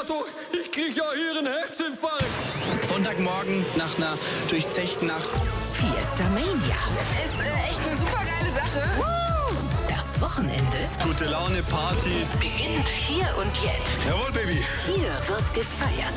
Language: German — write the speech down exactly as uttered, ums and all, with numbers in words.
Moderator, ich krieg ja hier einen Herzinfarkt. Sonntagmorgen nach einer durchzechten Nacht. Fiesta Mania. Ist äh, echt eine super geile Sache. Woo! Das Wochenende Gute Laune, Party. beginnt hier und jetzt. Jawohl, Baby. Hier wird gefeiert.